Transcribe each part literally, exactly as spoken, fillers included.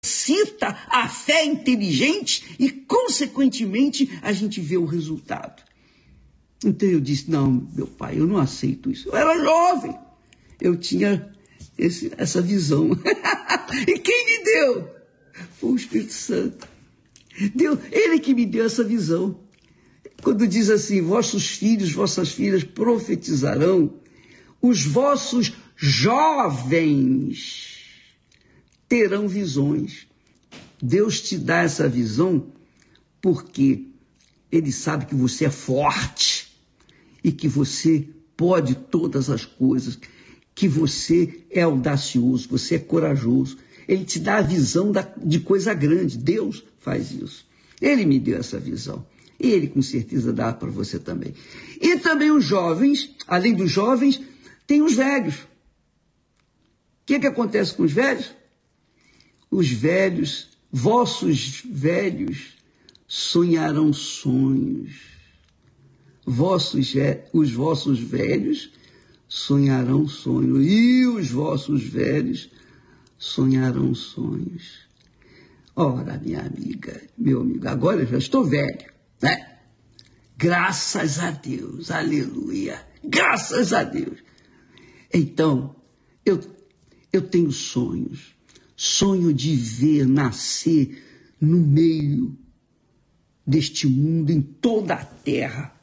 exercita a fé inteligente e, consequentemente, a gente vê o resultado. Então eu disse, não, meu pai, eu não aceito isso. Eu era jovem, eu tinha esse, essa visão. E quem me deu? Foi o Espírito Santo. Deu, ele que me deu essa visão. Quando diz assim, vossos filhos, vossas filhas profetizarão, os vossos jovens terão visões. Deus te dá essa visão porque ele sabe que você é forte e que você pode todas as coisas, que você é audacioso, você é corajoso. Ele te dá a visão da, de coisa grande. Deus faz isso. Ele me deu essa visão. E ele com certeza dá para você também. E também os jovens, além dos jovens, tem os velhos. O que, que acontece com os velhos? Os velhos, vossos velhos, sonharão sonhos. Vossos, os vossos velhos sonharão sonhos. E os vossos velhos sonharão sonhos. Ora, minha amiga, meu amigo, agora eu já estou velho, né? Graças a Deus, aleluia, graças a Deus. Então, eu, eu tenho sonhos, sonho de ver nascer no meio deste mundo, em toda a terra.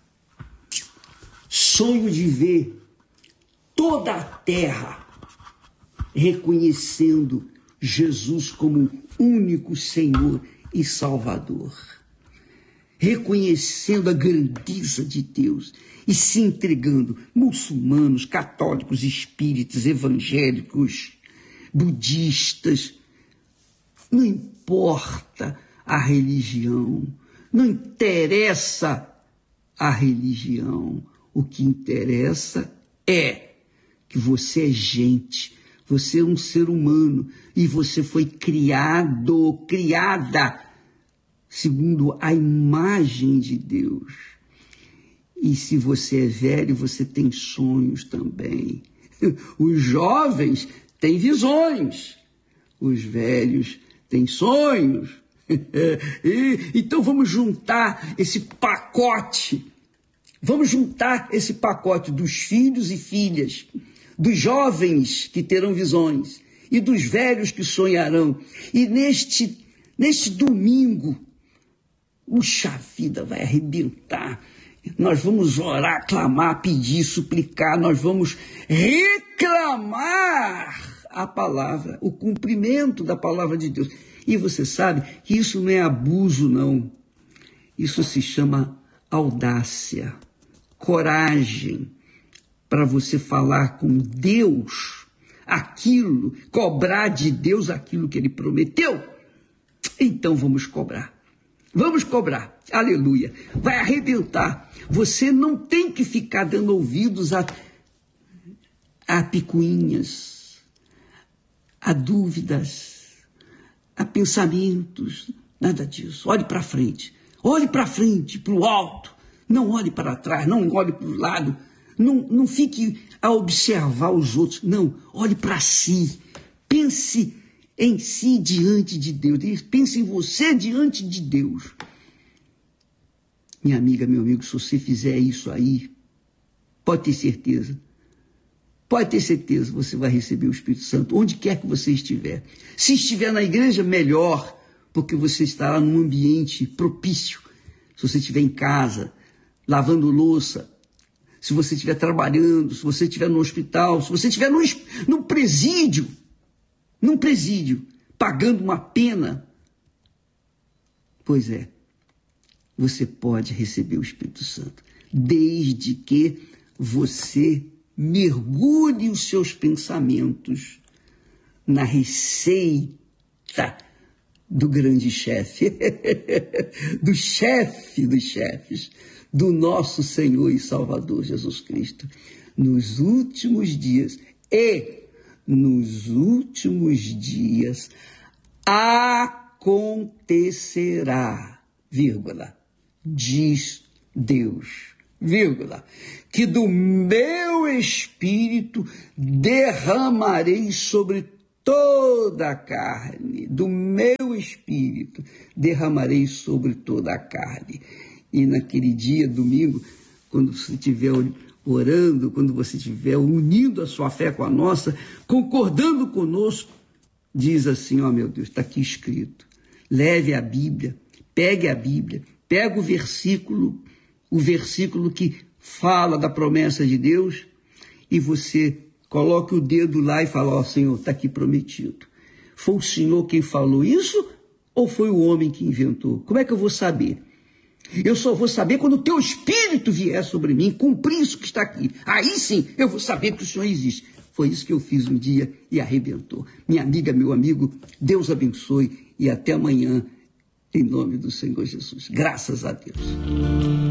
Sonho de ver toda a terra reconhecendo Jesus como único Senhor e Salvador. Reconhecendo a grandeza de Deus e se entregando, muçulmanos, católicos, espíritas, evangélicos, budistas, não importa a religião, não interessa a religião, o que interessa é que você é gente, você é um ser humano e você foi criado, criada segundo a imagem de Deus. E se você é velho, você tem sonhos também. Os jovens têm visões, os velhos têm sonhos. E, então vamos juntar esse pacote, vamos juntar esse pacote dos filhos e filhas, dos jovens que terão visões e dos velhos que sonharão. E neste, neste domingo, puxa vida, vai arrebentar. Nós vamos orar, clamar, pedir, suplicar, nós vamos reclamar a palavra, o cumprimento da palavra de Deus. E você sabe que isso não é abuso, não. Isso se chama audácia, coragem para você falar com Deus aquilo, cobrar de Deus aquilo que Ele prometeu. Então vamos cobrar. Vamos cobrar, aleluia, vai arrebentar. Você não tem que ficar dando ouvidos a, a picuinhas, a dúvidas, a pensamentos, nada disso. Olhe para frente, olhe para frente, para o alto, não olhe para trás, não olhe para o lado, não, não fique a observar os outros, não, olhe para si, pense em si diante de Deus. Pense em você diante de Deus. Minha amiga, meu amigo, se você fizer isso aí, pode ter certeza, pode ter certeza, você vai receber o Espírito Santo, onde quer que você estiver. Se estiver na igreja, melhor, porque você estará num ambiente propício. Se você estiver em casa, lavando louça, se você estiver trabalhando, se você estiver no hospital, se você estiver no, no presídio, num presídio, pagando uma pena, pois é, você pode receber o Espírito Santo, desde que você mergulhe os seus pensamentos na receita do grande chefe, do chefe dos chefes, do nosso Senhor e Salvador Jesus Cristo, nos últimos dias e nos últimos dias acontecerá, vírgula, diz Deus, vírgula, que do meu espírito derramarei sobre toda a carne, do meu espírito, derramarei sobre toda a carne. E naquele dia, domingo, quando você estiver orando, quando você estiver unindo a sua fé com a nossa, concordando conosco, diz assim, ó meu Deus, está aqui escrito, leve a Bíblia, pegue a Bíblia, pega o versículo, o versículo que fala da promessa de Deus, e você coloque o dedo lá e fala, ó Senhor, está aqui prometido. Foi o Senhor quem falou isso ou foi o homem que inventou? Como é que eu vou saber? Eu só vou saber quando o teu Espírito vier sobre mim, cumprir isso que está aqui. Aí sim eu vou saber que o Senhor existe. Foi isso que eu fiz um dia e arrebentou. Minha amiga, meu amigo, Deus abençoe e até amanhã, em nome do Senhor Jesus. Graças a Deus.